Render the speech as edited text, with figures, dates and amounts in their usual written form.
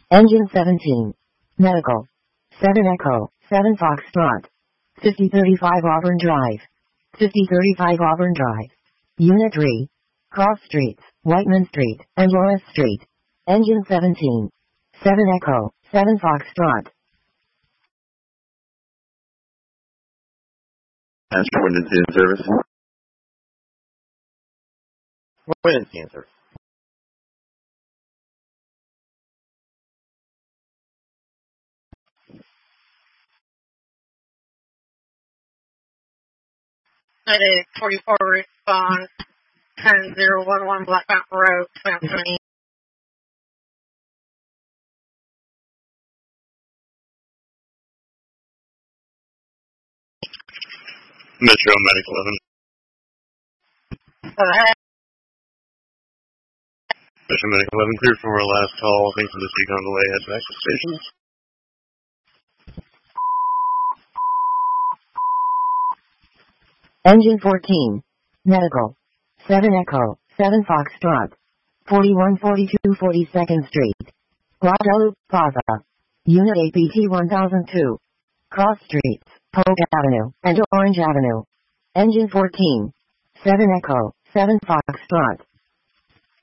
Engine 17. Medical. 7 Echo, 7 Foxtrot. 5035 Auburn Drive. 5035 Auburn Drive. Unit 3. Cross Streets, Whiteman Street, and Loris Street. Engine 17. 7 Echo, 7 Foxtrot. Astro Wednesday in service. Wednesday in service. Medic 44 respond 10011 Black Mountain Road, Anthony. Metro Medic 11. Metro Medic 11 cleared from our last call. Thanks for the speak on the way. Head back to stations. Engine 14. Medical. 7 Echo, 7 Foxtrot. 4142 42nd Street. Guadalupe Plaza. Unit APT 1002. Cross Streets, Polk Avenue, and Orange Avenue. Engine 14. 7 Echo, 7 Foxtrot.